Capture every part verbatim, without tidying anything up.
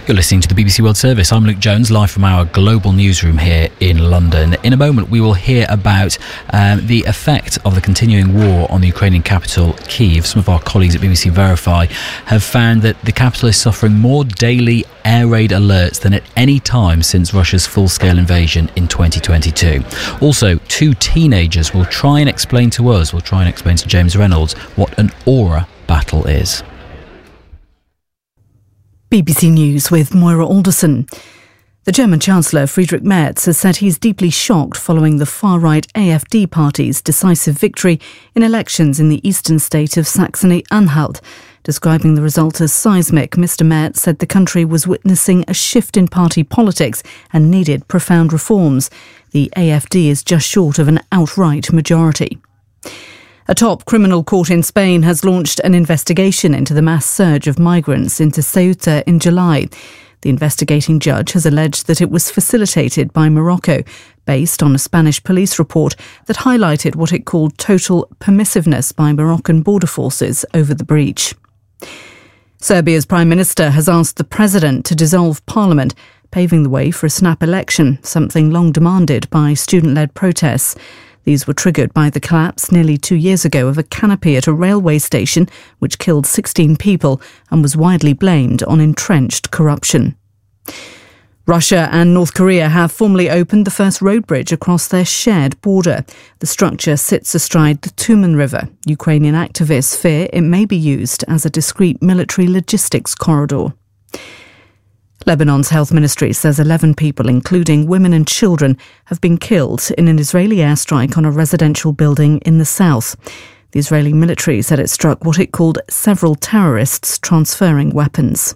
You're listening to the B B C World Service. I'm Luke Jones, live from our global newsroom here in London. In a moment, we will hear about um, the effect of the continuing war on the Ukrainian capital, Kyiv. Some of our colleagues at B B C Verify have found that the capital is suffering more daily air raid alerts than at any time since Russia's full-scale invasion in twenty twenty-two. Also, two teenagers will try and explain to us, will try and explain to James Reynolds, what an aura battle is. B B C News with Moira Alderson. The German Chancellor Friedrich Merz has said he's deeply shocked following the far-right A F D party's decisive victory in elections in the eastern state of Saxony-Anhalt. Describing the result as seismic, Mr Merz said the country was witnessing a shift in party politics and needed profound reforms. The A F D is just short of an outright majority. A top criminal court in Spain has launched an investigation into the mass surge of migrants into Ceuta in July. The investigating judge has alleged that it was facilitated by Morocco, based on a Spanish police report that highlighted what it called total permissiveness by Moroccan border forces over the breach. Serbia's Prime Minister has asked the president to dissolve parliament, paving the way for a snap election, something long demanded by student-led protests. These were triggered by the collapse nearly two years ago of a canopy at a railway station which killed sixteen people and was widely blamed on entrenched corruption. Russia and North Korea have formally opened the first road bridge across their shared border. The structure sits astride the Tumen River. Ukrainian activists fear it may be used as a discreet military logistics corridor. Lebanon's health ministry says eleven people, including women and children, have been killed in an Israeli airstrike on a residential building in the south. The Israeli military said it struck what it called several terrorists transferring weapons.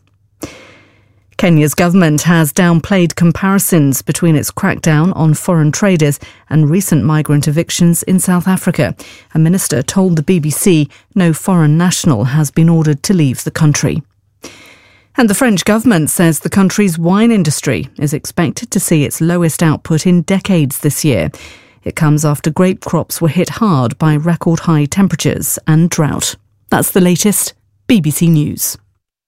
Kenya's government has downplayed comparisons between its crackdown on foreign traders and recent migrant evictions in South Africa. A minister told the B B C no foreign national has been ordered to leave the country. And the French government says the country's wine industry is expected to see its lowest output in decades this year. It comes after grape crops were hit hard by record high temperatures and drought. That's the latest. B B C News.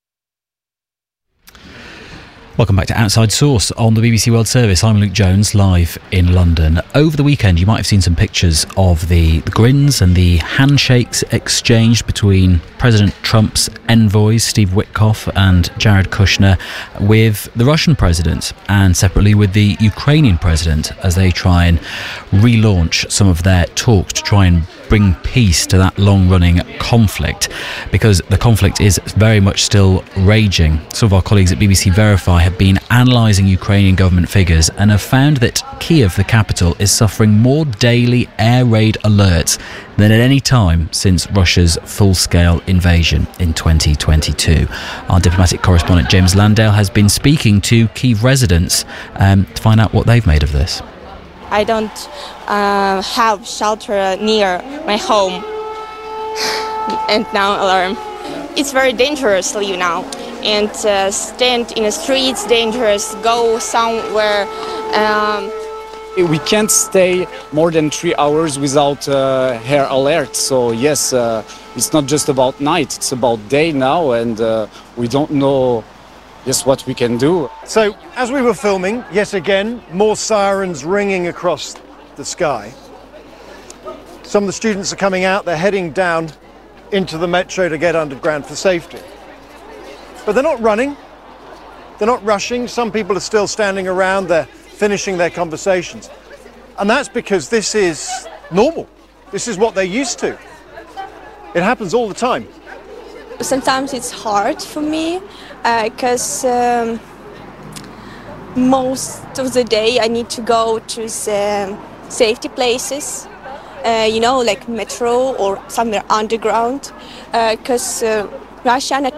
Welcome back to Outside Source on the B B C World Service. I'm Luke Jones, live in London. Over the weekend, you might have seen some pictures of the, the grins and the handshakes exchanged between President Trump's envoys, Steve Witkoff and Jared Kushner, with the Russian president and separately with the Ukrainian president as they try and relaunch some of their talks to try and bring peace to that long-running conflict, because the conflict is very much still raging. Some of our colleagues at B B C Verify have been analysing Ukrainian government figures and have found that Kyiv, the capital, is suffering more daily air raid alerts than at any time since Russia's full-scale invasion in twenty twenty-two. Our diplomatic correspondent James Landale has been speaking to Kyiv residents um, to find out what they've made of this. I don't uh, have shelter near my home, and now alarm. It's very dangerous to leave now, and uh, stand in the streets dangerous, go somewhere. Um, we can't stay more than three hours without uh, hair alert, so yes, uh, it's not just about night, it's about day now, and uh, we don't know just what we can do. So, as we were filming, yet again, more sirens ringing across the sky. Some of the students are coming out, they're heading down into the metro to get underground for safety. But they're not running, they're not rushing, some people are still standing around, they're finishing their conversations. And that's because this is normal, this is what they're used to. It happens all the time. Sometimes it's hard for me because uh, um, most of the day I need to go to the safety places, uh, you know, like metro or somewhere underground, because uh, uh, Russia